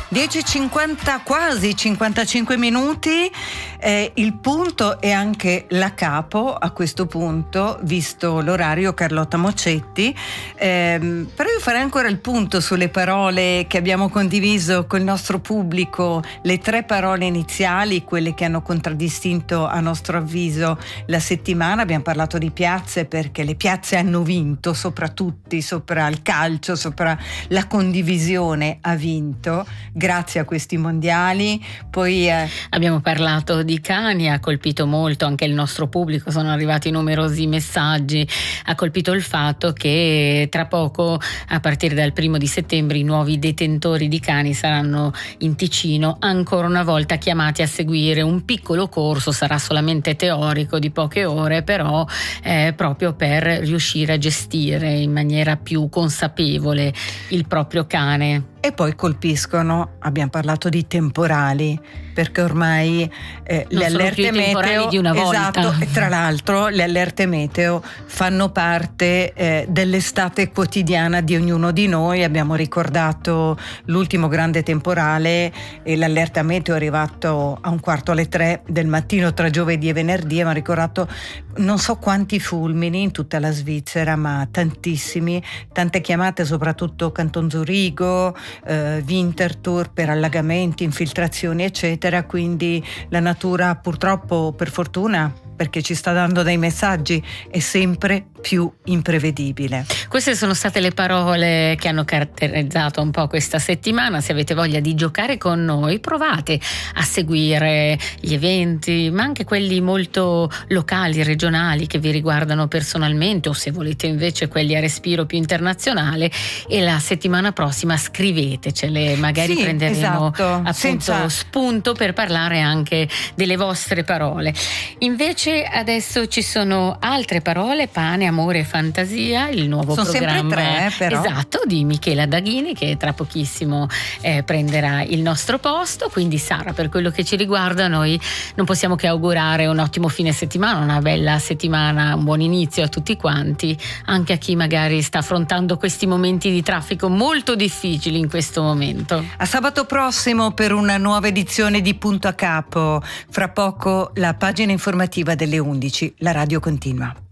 10:50, quasi 55 minuti. Il punto è anche la capo a questo punto, visto l'orario, Carlotta Mocetti. Però io farei ancora il punto sulle parole che abbiamo condiviso col nostro pubblico, le 3 parole iniziali, quelle che hanno contraddistinto a nostro avviso la settimana. Abbiamo parlato di piazze perché le piazze hanno vinto, sopra tutti, sopra il calcio, sopra la condivisione ha vinto, grazie a questi mondiali. Poi abbiamo parlato di cani, ha colpito molto anche il nostro pubblico, sono arrivati numerosi messaggi, ha colpito il fatto che tra poco, a partire dal 1° di settembre, i nuovi detentori di cani saranno in Ticino, ancora una volta chiamati a seguire un piccolo corso, sarà solamente teorico di poche ore, però proprio per riuscire a gestire in maniera più consapevole il proprio cane. E poi colpiscono, abbiamo parlato di temporali, perché ormai le allerte meteo di una volta. Esatto, e tra l'altro le allerte meteo fanno parte dell'estate quotidiana di ognuno di noi. Abbiamo ricordato l'ultimo grande temporale e l'allerta meteo è arrivato a 2:45 del mattino tra giovedì e venerdì. Abbiamo ricordato non so quanti fulmini in tutta la Svizzera, ma tantissimi, tante chiamate, soprattutto Canton Zurigo, Winterthur, per allagamenti, infiltrazioni eccetera. Quindi la natura, purtroppo, per fortuna, perché ci sta dando dei messaggi, è sempre più imprevedibile. Queste sono state le parole che hanno caratterizzato un po' questa settimana. Se avete voglia di giocare con noi, provate a seguire gli eventi, ma anche quelli molto locali, regionali, che vi riguardano personalmente, o se volete invece quelli a respiro più internazionale, e la settimana prossima scrivetecele, magari prenderemo appunto spunto per parlare anche delle vostre parole. Invece adesso ci sono altre parole: pane, amore e fantasia, il nuovo programma, sempre 3, però. Esatto, di Michela Daghini, che tra pochissimo prenderà il nostro posto. Quindi Sara, per quello che ci riguarda, noi non possiamo che augurare un ottimo fine settimana, una bella settimana, un buon inizio a tutti quanti, anche a chi magari sta affrontando questi momenti di traffico molto difficili in questo momento. A sabato prossimo per una nuova edizione di Punto a Capo. Fra poco la pagina informativa delle 11. La radio continua.